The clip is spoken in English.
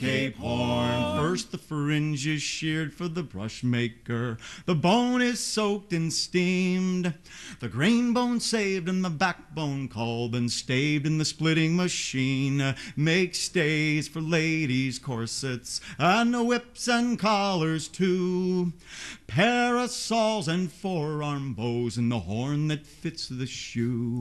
Cape Horn. First the fringe is sheared for the brush maker. The bone is soaked and steamed. The grain bone saved and the backbone culled and staved in the splitting machine. Make stays for ladies' corsets and whips and collars too. Parasols and forearm bows and the horn that fits the shoe.